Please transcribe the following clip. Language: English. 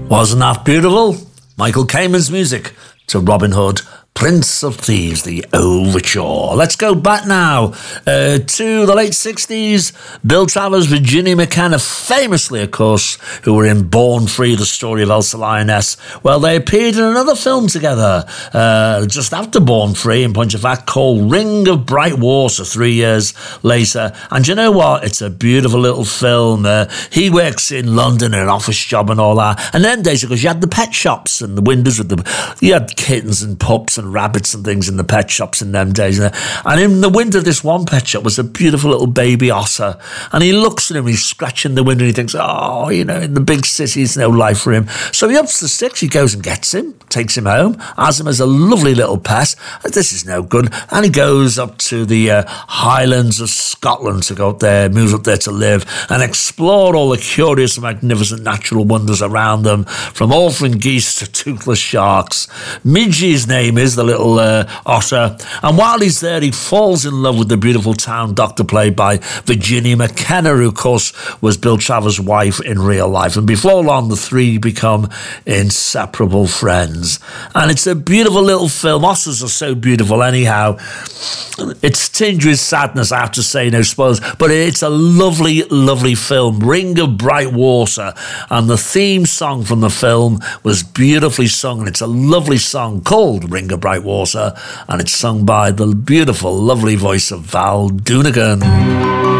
Wasn't that beautiful? Michael Kamen's music to Robin Hood, Prince of Thieves, the overture. Let's go back now to the late 60s. Bill Travers, Virginia McKenna, famously, of course, who were in Born Free, the story of Elsa Lioness. Well, they appeared in another film together just after Born Free, in point of fact, called Ring of Bright Water 3 years later. And you know what? It's a beautiful little film. He works in London in an office job and all that. And then days, because you had the pet shops and the windows with you had kittens and pups and rabbits and things in the pet shops in them days. And in the window of this one pet shop was a beautiful little baby otter. And he looks at him, he's scratching the window, and he thinks, oh, you know, in the big cities, no life for him. So he ups the sticks, he goes and gets him, takes him home, has him as a lovely little pet. This is no good. And he goes up to the Highlands of Scotland to go up there, moves up there to live and explore all the curious and magnificent natural wonders around them, from orphan geese to toothless sharks. Midgey's name is, the little otter. And while he's there, he falls in love with the beautiful town doctor played by Virginia McKenna, who, of course, was Bill Travers' wife in real life. And before long, the three become inseparable friends. And it's a beautiful little film. Otters are so beautiful anyhow. It's tinged with sadness, I have to say, no spoilers, but it's a lovely, lovely film. Ring of Bright Water. And the theme song from the film was beautifully sung. And it's a lovely song called Ring of Bright Water, and it's sung by the beautiful, lovely voice of Val Doonigan.